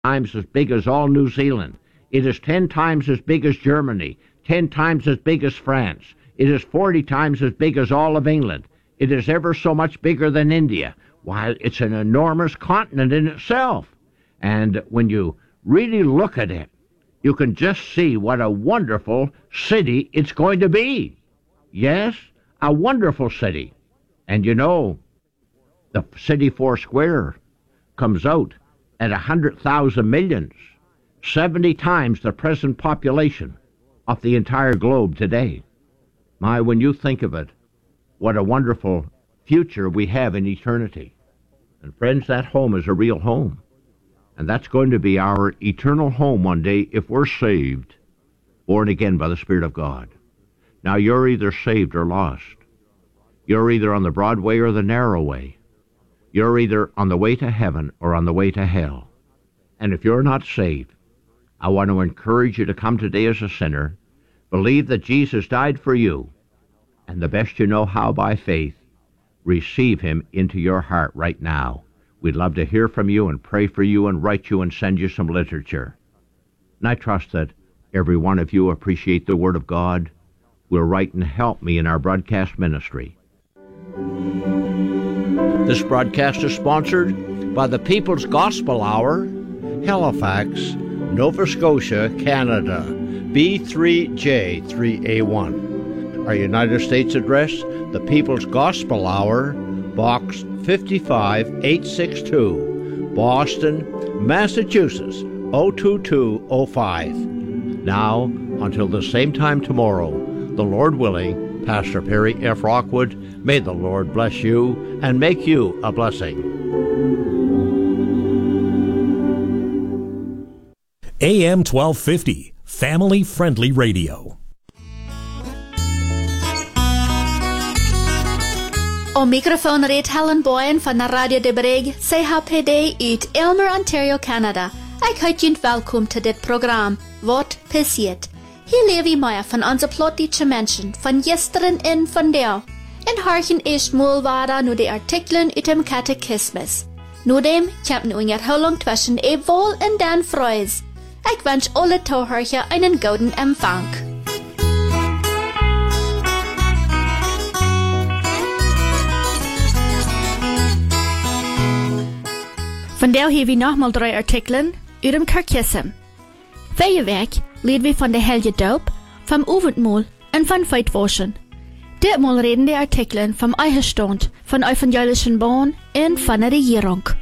times as big as all New Zealand. It is 10 times as big as Germany, 10 times as big as France. It is 40 times as big as all of England. It is ever so much bigger than India. While it's an enormous continent in itself. And when you really look at it, you can just see what a wonderful city it's going to be. Yes, a wonderful city. And you know, the city Foursquare comes out at 100,000 millions, 70 times the present population of the entire globe today. My, when you think of it, what a wonderful future we have in eternity. And friends, that home is a real home. And that's going to be our eternal home one day if we're saved, born again by the Spirit of God. Now, you're either saved or lost. You're either on the broad way or the narrow way. You're either on the way to heaven or on the way to hell. And if you're not saved, I want to encourage you to come today as a sinner, believe that Jesus died for you, and the best you know how, by faith, receive him into your heart right now. We'd love to hear from you and pray for you and write you and send you some literature. And I trust that every one of you appreciate the Word of God, will write and help me in our broadcast ministry. This broadcast is sponsored by the People's Gospel Hour, Halifax, Nova Scotia, Canada, B3J3A1. Our United States address, the People's Gospel Hour, Box 55862, Boston, Massachusetts, 02205. Now, until the same time tomorrow, the Lord willing, Pastor Perry F. Rockwood, may the Lord bless you and make you a blessing. AM 1250, family-friendly radio. Op microfoon reed Helen Boyen van de Radio de Brig, zij HPD uit Elmer, Ontario, Canada. Ik heet jullie welkom tot dit programma, Wat passiert? Hier leven we meer van onze plottige mensen, van gisteren en vandaag. En harken eerst moelwaarde naar de artikelen uit dem catechismus. Nudem komt nu een herhaling tussen Ewol en Dan Freus. Ik wens alle toehoorders einen gouden empfang. Vandaag hebben we nogmaals 3 artikelen uit dem catechismus. Vorige week leerden we van de heilige doop, vom avondmaal en van feitwaschen. Ditmaal reden de artikelen vom Eigenstand, van evangelischen baan en van de regering.